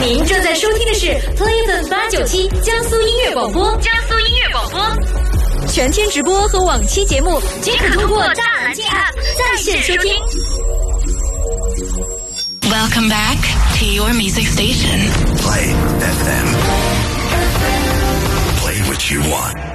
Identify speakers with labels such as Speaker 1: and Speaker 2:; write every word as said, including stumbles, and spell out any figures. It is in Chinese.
Speaker 1: 您正在收听的是 Playful 八九七江苏音乐广播，江苏音乐广播，全天直播和往期节目皆可通过大蓝鲸 App 在线收听。
Speaker 2: Welcome back to your music station.
Speaker 3: Play F M. Play what you want.